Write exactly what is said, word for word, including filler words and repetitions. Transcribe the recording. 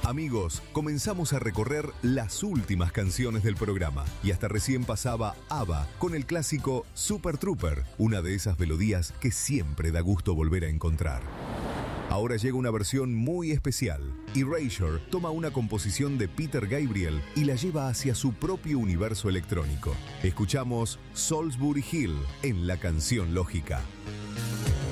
Amigos, comenzamos a recorrer las últimas canciones del programa y hasta recién pasaba ABBA con el clásico Super Trooper, una de esas melodías que siempre da gusto volver a encontrar. Ahora llega una versión muy especial. Erasure toma una composición de Peter Gabriel y la lleva hacia su propio universo electrónico. Escuchamos Salisbury Hill en La Canción Lógica.